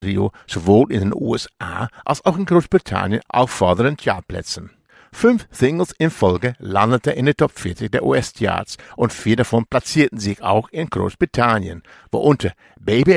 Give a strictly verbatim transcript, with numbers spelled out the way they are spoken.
Trio sowohl in den U S A als auch in Großbritannien auf vorderen Chartplätzen. Fünf Singles in Folge landeten in der Top vierzig der U S-Charts und vier davon platzierten sich auch in Großbritannien, worunter Baby